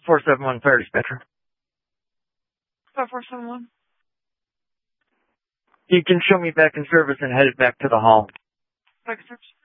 471 Fire Dispatcher. 5471. You can show me back in service and headed back to the hall. Back in service.